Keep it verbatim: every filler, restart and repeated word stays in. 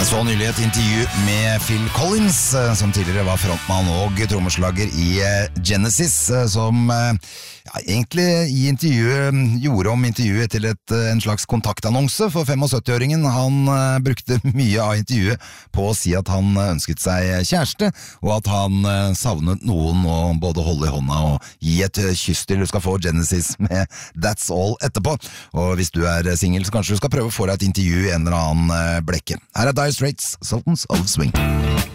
Jeg så nylig et intervju med Phil Collins, som tidligere var frontmann og trommeslager i Genesis, som ja, egentlig i intervjuet gjorde om intervjuet til et, en slags kontaktannonse for syttifem-åringen. Han brukte mye av intervjuet på å si at han ønsket seg kjæreste, og at han savnet noen å både holde i hånda og gi et kyss til. Du skal få Genesis med That's All etterpå, og hvis du er single så kanskje du skal prøve å få deg et intervju i en eller annen blekke. Her er Dire Straits, Sultans of Swing.